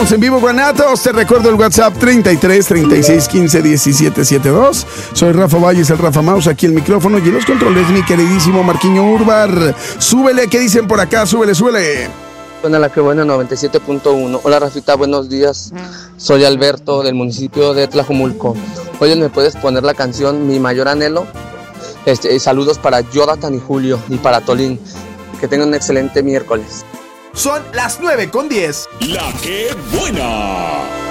Estamos en vivo, Guanatos. Te recuerdo el WhatsApp 33 36 15 17 72. Soy Rafa Valles, el Rafa Mouse, aquí el micrófono y en los controles, mi queridísimo Marquiño Urbar. Súbele, ¿qué dicen por acá? Súbele, súbele. Buena la que buena, 97.1. Hola Rafita, buenos días. Soy Alberto del municipio de Tlajomulco. Oye, ¿me puedes poner la canción Mi Mayor Anhelo? Saludos para Jonathan y Julio y para Tolín. Que tengan un excelente miércoles. Son las 9:10. La que buena.